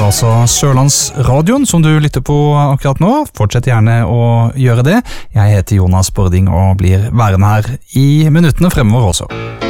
var altså Sørlandsradioen som du lytter på akkurat nå. Fortsett gjerne å gjøre det. Jeg heter Jonas Bording og blir værende her i minuttene fremover også.